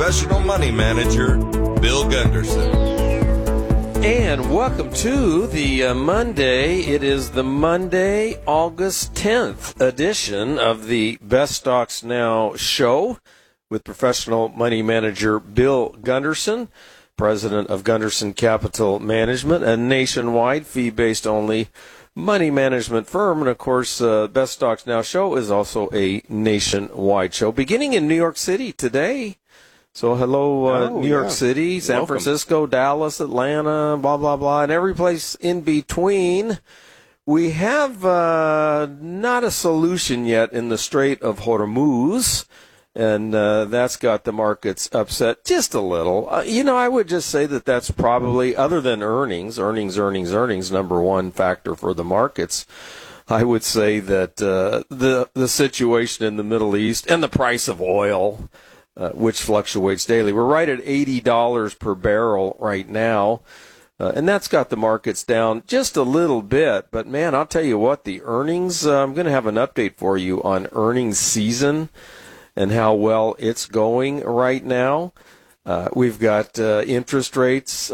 professional money manager, Bill Gunderson. And welcome to the Monday. It is the Monday, August 10th edition of the Best Stocks Now show with professional money manager Bill Gunderson, president of Gunderson Capital Management, a nationwide fee-based only money management firm. And, of course, Best Stocks Now show is also a nationwide show, beginning in New York City today. So hello, New York City, San Francisco, Dallas, Atlanta, blah, blah, blah, and every place in between. We have not a solution yet in the Strait of Hormuz, and that's got the markets upset just a little. I would just say that that's probably, other than earnings, number one factor for the markets. I would say that the situation in the Middle East and the price of oil, which fluctuates daily. We're right at $80 per barrel right now, and that's got the markets down just a little bit. But, man, I'll tell you what, the earnings, I'm going to have an update for you on earnings season and how well it's going right now. We've got interest rates,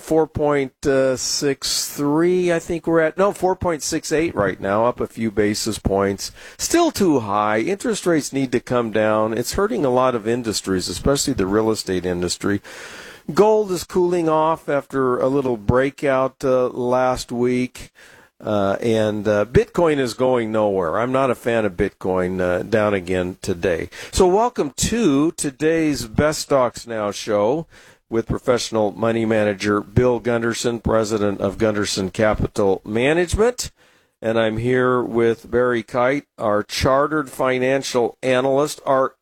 4.63, I think we're at. No, 4.68 right now, up a few basis points. Still too high. Interest rates need to come down. It's hurting a lot of industries, especially the real estate industry. Gold is cooling off after a little breakout last week. And Bitcoin is going nowhere. I'm not a fan of Bitcoin, down again today. So welcome to today's Best Stocks Now show with professional money manager Bill Gunderson, president of Gunderson Capital Management. And I'm here with Barry Kite, our chartered financial analyst, our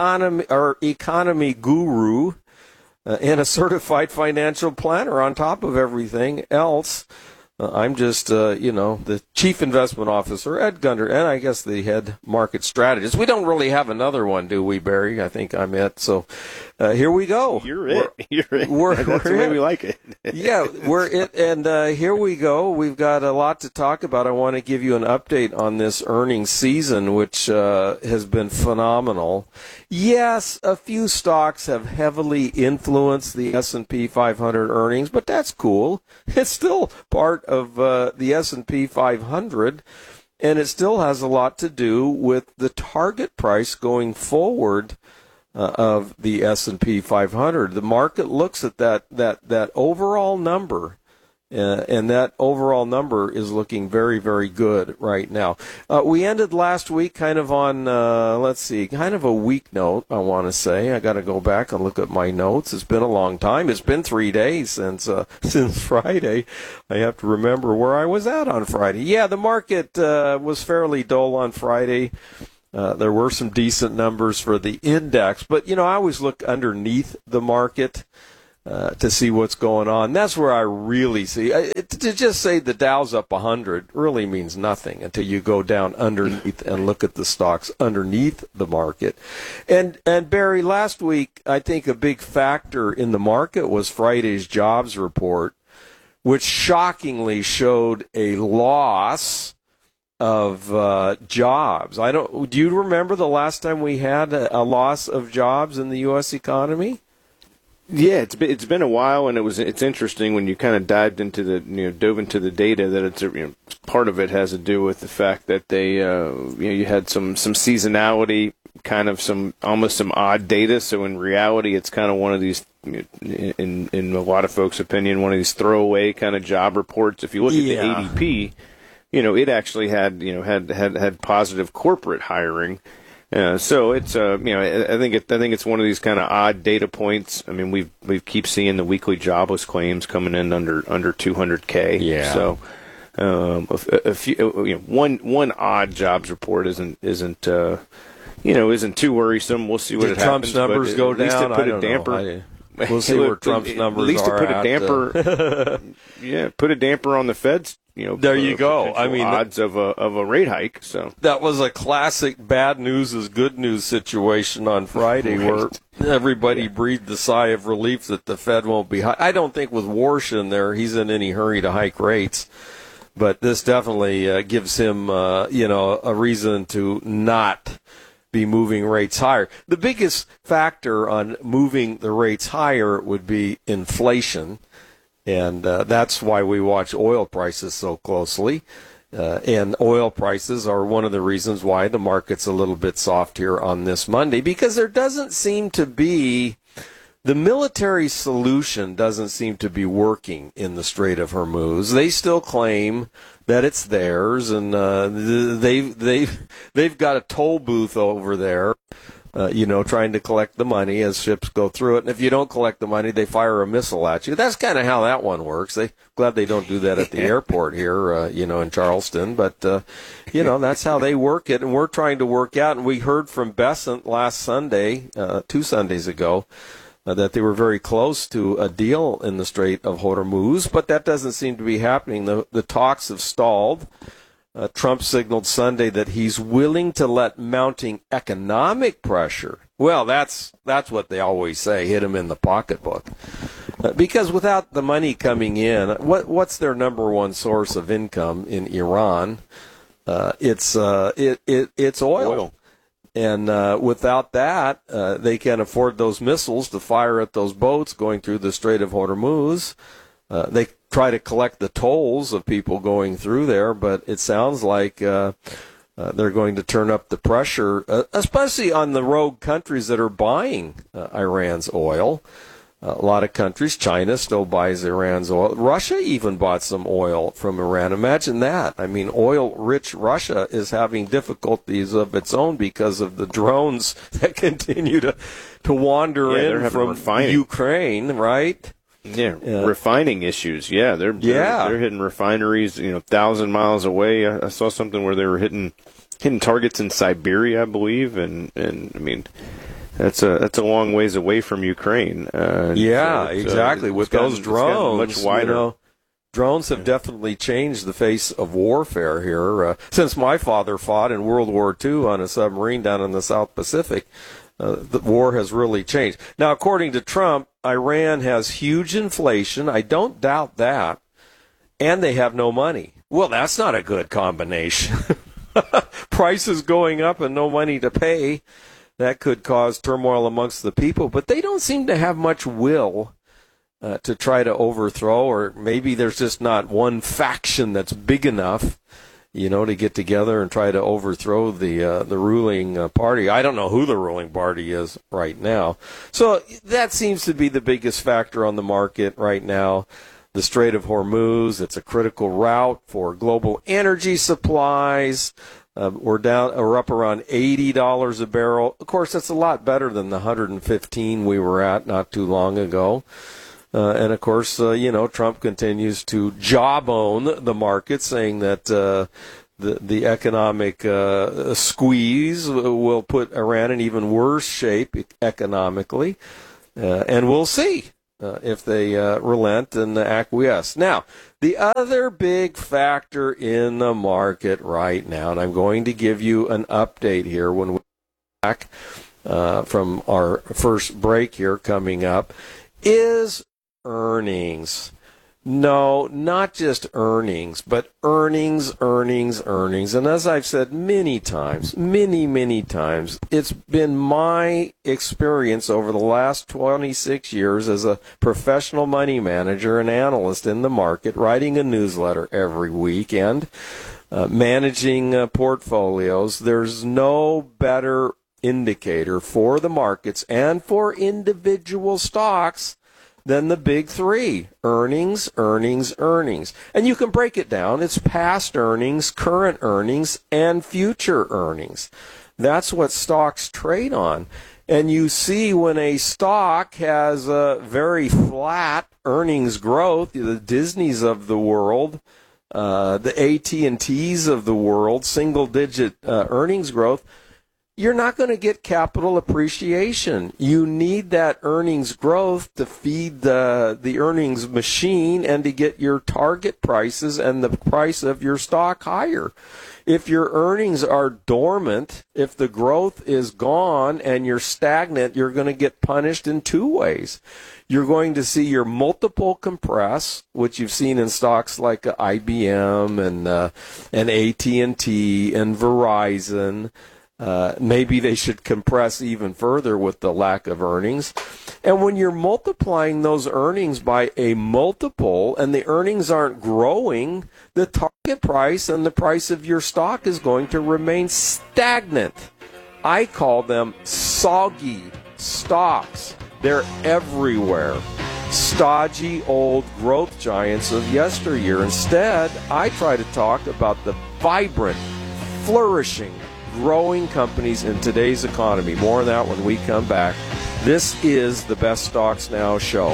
economy guru, and a certified financial planner on top of everything else. I'm just, the chief investment officer at Gunderson, and I guess the head market strategist. We don't really have another one, do we, Barry? I think I'm it. So here we go. You're it. That's the way we like it. Yeah, we're it. And here we go. We've got a lot to talk about. I want to give you an update on this earnings season, which has been phenomenal. Yes, a few stocks have heavily influenced the S&P 500 earnings, but that's cool. It's still part of the S&P 500, and it still has a lot to do with the target price going forward of the S&P 500. The market looks at that overall number, and that overall number is looking very, very good right now. We ended last week kind of on, kind of a weak note, I want to say. I got to go back and look at my notes. It's been a long time. It's been 3 days since Friday. I have to remember where I was at on Friday. Yeah, the market was fairly dull on Friday. There were some decent numbers for the index, but, I always look underneath the market to see what's going on. That's where I really see. To just say the Dow's up 100 really means nothing until you go down underneath and look at the stocks underneath the market. And Barry, last week, I think a big factor in the market was Friday's jobs report, which shockingly showed a loss of jobs. Do you remember the last time we had a loss of jobs in the U.S. economy? Yeah, it's been a while, and it's interesting when you kind of dove into the data that it's part of it has to do with the fact that they you had some seasonality, kind of almost some odd data. So in reality, it's kind of one of these, in a lot of folks' opinion, one of these throwaway kind of job reports. If you look at the ADP, it actually had positive corporate hiring. So it's I think it's one of these kind of odd data points. I mean, we keep seeing the weekly jobless claims coming in under 200K. Yeah. So a few, one odd jobs report isn't too worrisome. We'll see what it happens. Trump's numbers go down. At least it put a damper. We'll see where Trump's numbers are. At least it put a damper. Put a damper on the Fed's. There you go. I mean, odds of a rate hike. So that was a classic bad news is good news situation on Friday, where everybody breathed a sigh of relief that the Fed won't be high. I don't think with Warsh in there, he's in any hurry to hike rates. But this definitely gives him, a reason to not be moving rates higher. The biggest factor on moving the rates higher would be inflation, and that's why we watch oil prices so closely. And oil prices are one of the reasons why the market's a little bit soft here on this Monday, because there doesn't seem to be, the military solution doesn't seem to be working in the Strait of Hormuz. They still claim that it's theirs, and they've got a toll booth over there, trying to collect the money as ships go through it. And if you don't collect the money, they fire a missile at you. That's kind of how that one works. Glad they don't do that at the airport here, in Charleston. But, that's how they work it. And we're trying to work out. And we heard from Bessent last Sunday, 2 Sundays ago, that they were very close to a deal in the Strait of Hormuz. But that doesn't seem to be happening. The talks have stalled. Trump signaled Sunday that he's willing to let mounting economic pressure. Well, that's what they always say, hit him in the pocketbook. Because without the money coming in, what's their number one source of income in Iran? It's oil. And without that, they can't afford those missiles to fire at those boats going through the Strait of Hormuz. They try to collect the tolls of people going through there, but it sounds like they're going to turn up the pressure, especially on the rogue countries that are buying Iran's oil. A lot of countries, China still buys Iran's oil. Russia even bought some oil from Iran. Imagine that. I mean, oil-rich Russia is having difficulties of its own because of the drones that continue to wander in from Ukraine, right? Yeah, refining issues. Yeah, they're hitting refineries, 1,000 miles away. I saw something where they were hitting targets in Siberia, I believe, and I mean, that's a long ways away from Ukraine. Exactly. With those drones, much wider. Drones have definitely changed the face of warfare here. Since my father fought in World War II on a submarine down in the South Pacific, the war has really changed. Now, according to Trump, Iran has huge inflation. I don't doubt that. And they have no money. Well, that's not a good combination. Prices going up and no money to pay. That could cause turmoil amongst the people. But they don't seem to have much will to try to overthrow, or maybe there's just not one faction that's big enough to get together and try to overthrow the ruling party. I don't know who the ruling party is right now. So that seems to be the biggest factor on the market right now. The Strait of Hormuz, it's a critical route for global energy supplies. We're up around $80 a barrel. Of course, that's a lot better than the $115 we were at not too long ago. And, of course, Trump continues to jawbone the market, saying that the economic squeeze will put Iran in even worse shape economically. And we'll see if they relent and acquiesce. Now, the other big factor in the market right now, and I'm going to give you an update here when we're back from our first break here coming up, is earnings. No, not just earnings, but earnings. And as I've said many times, it's been my experience over the last 26 years as a professional money manager and analyst in the market, writing a newsletter every week and managing portfolios. There's no better indicator for the markets and for individual stocks than the big three: earnings. And you can break it down. It's past earnings, current earnings, and future earnings. That's what stocks trade on. And you see when a stock has a very flat earnings growth, the Disneys of the world, the AT&Ts of the world, single-digit earnings growth, you're not going to get capital appreciation. You need that earnings growth to feed the earnings machine and to get your target prices and the price of your stock higher. If your earnings are dormant, if the growth is gone and you're stagnant, you're going to get punished in two ways. You're going to see your multiple compress, which you've seen in stocks like IBM and AT&T and Verizon. Maybe they should compress even further with the lack of earnings. And when you're multiplying those earnings by a multiple and the earnings aren't growing, the target price and the price of your stock is going to remain stagnant. I call them soggy stocks. They're everywhere. Stodgy old growth giants of yesteryear. Instead, I try to talk about the vibrant, flourishing, growing companies in today's economy. More on that when we come back. This is the Best Stocks Now show.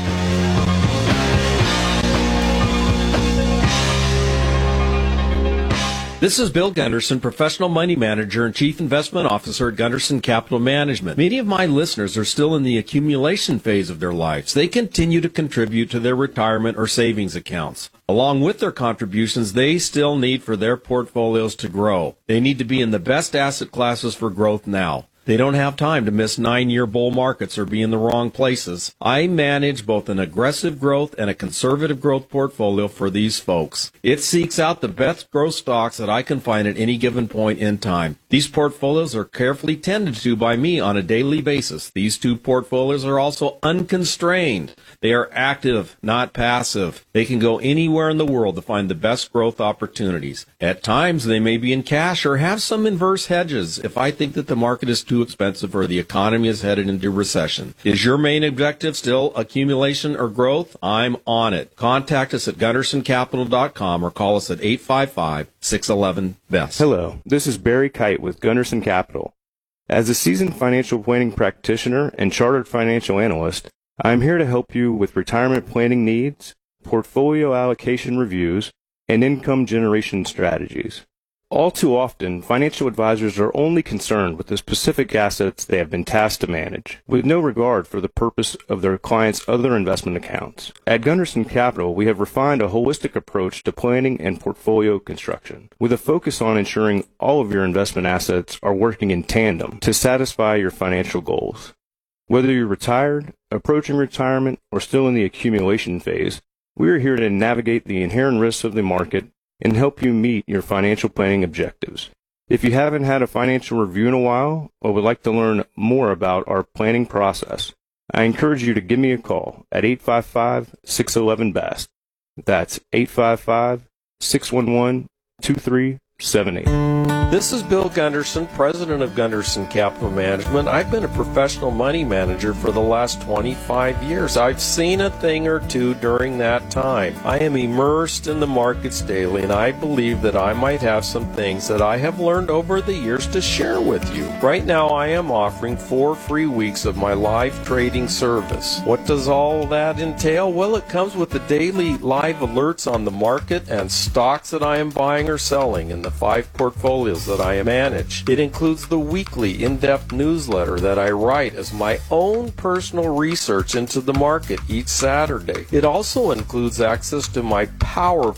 This is Bill Gunderson, professional money manager and chief investment officer at Gunderson Capital Management. Many of my listeners are still in the accumulation phase of their lives. They continue to contribute to their retirement or savings accounts. Along with their contributions, they still need for their portfolios to grow. They need to be in the best asset classes for growth now. They don't have time to miss 9-year bull markets or be in the wrong places. I manage both an aggressive growth and a conservative growth portfolio for these folks. It seeks out the best growth stocks that I can find at any given point in time. These portfolios are carefully tended to by me on a daily basis. These two portfolios are also unconstrained. They are active, not passive. They can go anywhere in the world to find the best growth opportunities. At times, they may be in cash or have some inverse hedges if I think that the market is too expensive or the economy is headed into recession. Is your main objective still accumulation or growth? I'm on it. Contact us at GundersonCapital.com or call us at 855-611-BEST. Hello, this is Barry Kite with Gunderson Capital. As a seasoned financial planning practitioner and chartered financial analyst, I am here to help you with retirement planning needs, portfolio allocation reviews, and income generation strategies. All too often, financial advisors are only concerned with the specific assets they have been tasked to manage, with no regard for the purpose of their clients' other investment accounts. At Gunderson Capital, we have refined a holistic approach to planning and portfolio construction, with a focus on ensuring all of your investment assets are working in tandem to satisfy your financial goals. Whether you're retired, approaching retirement, or still in the accumulation phase, we are here to navigate the inherent risks of the market and help you meet your financial planning objectives. If you haven't had a financial review in a while or would like to learn more about our planning process, I encourage you to give me a call at 855-611-BEST. That's 855-611-2378. This is Bill Gunderson, president of Gunderson Capital Management. I've been a professional money manager for the last 25 years. I've seen a thing or two during that time. I am immersed in the markets daily, and I believe that I might have some things that I have learned over the years to share with you. Right now, I am offering 4 free weeks of my live trading service. What does all that entail? Well, it comes with the daily live alerts on the market and stocks that I am buying or selling in the 5 portfolios that I manage. It includes the weekly in-depth newsletter that I write as my own personal research into the market each Saturday. It also includes access to my powerful